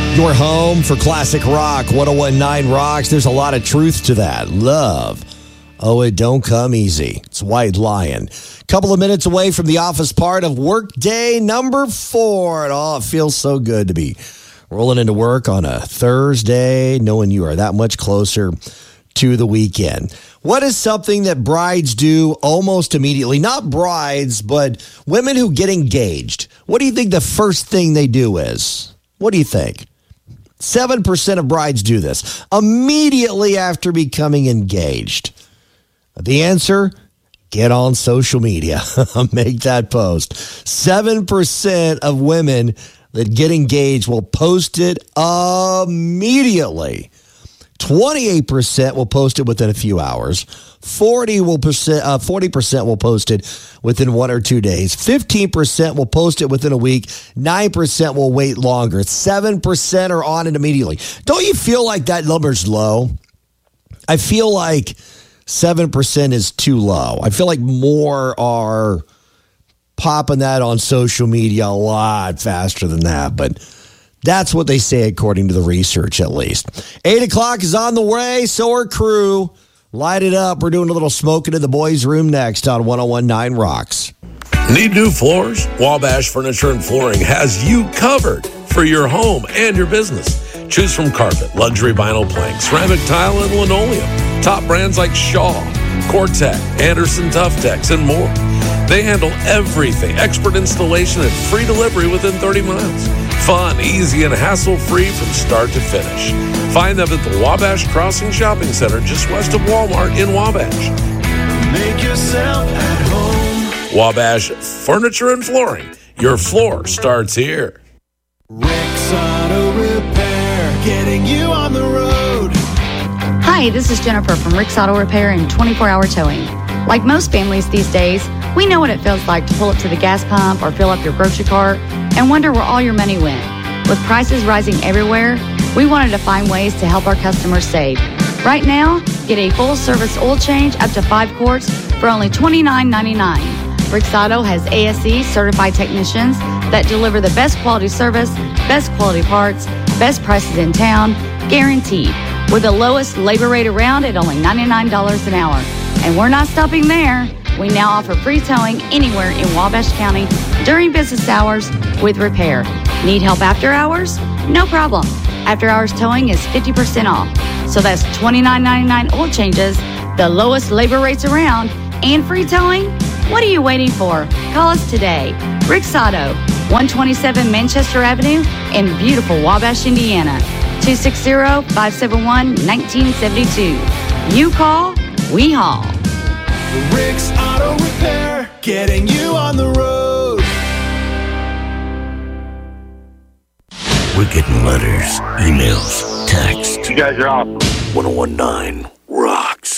Your home for classic rock, 1019 Rocks. There's a lot of truth to that. Love. Oh, it don't come easy. It's White Lion. Couple of minutes away from the office part of workday number 4. And it feels so good to be rolling into work on a Thursday, knowing you are that much closer to the weekend. What is something that brides do almost immediately? Not brides, but women who get engaged. What do you think the first thing they do is? What do you think? 7% of brides do this immediately after becoming engaged. The answer, get on social media. Make that post. 7% of women that get engaged will post it immediately. 28% will post it within a few hours. 40% will post it within 1 or 2 days. 15% will post it within a week. 9% will wait longer. 7% are on it immediately. Don't you feel like that number's low? I feel like 7% is too low. I feel like more are popping that on social media a lot faster than that, but that's what they say according to the research, at least. 8 o'clock is on the way, so are crew. Light it up. We're doing a little smoking in the boys' room next on 1019 Rocks. Need new floors? Wabash Furniture and Flooring has you covered for your home and your business. Choose from carpet, luxury vinyl plank, ceramic tile, and linoleum. Top brands like Shaw, Cortec, Anderson Toughtex, and more. They handle everything. Expert installation and free delivery within 30 miles. Fun, easy, and hassle-free from start to finish. Find them at the Wabash Crossing Shopping Center just west of Walmart in Wabash. Make yourself at home. Wabash Furniture and Flooring. Your floor starts here. Rick's Auto Repair, getting you on the road. Hi, this is Jennifer from Rick's Auto Repair and 24-hour towing. Like most families these days, we know what it feels like to pull up to the gas pump or fill up your grocery cart and wonder where all your money went. With prices rising everywhere, we wanted to find ways to help our customers save. Right now, get a full-service oil change up to 5 quarts for only $29.99. Rick's Auto has ASE certified technicians that deliver the best quality service, best quality parts, best prices in town, guaranteed, with the lowest labor rate around at only $99 an hour. And we're not stopping there. We now offer free towing anywhere in Wabash County during business hours with repair. Need help after hours? No problem. After hours towing is 50% off. So that's $29.99 oil changes, the lowest labor rates around, and free towing? What are you waiting for? Call us today. Rick's Auto, 127 Manchester Avenue in beautiful Wabash, Indiana. 260-571-1972. You call, we haul. Rick's Auto Repair, getting you on the road. We're getting letters, emails, texts. You guys are awesome. 1019